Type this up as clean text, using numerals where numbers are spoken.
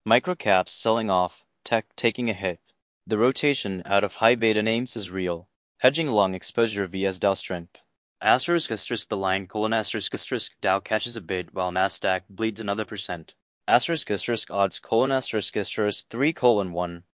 Microcaps selling off, tech taking a hit. The rotation out of high beta names is real. Hedging long exposure vs Dow strength. *** the line: *** Dow catches a bid while Nasdaq bleeds another %. *** odds: *** 3:1.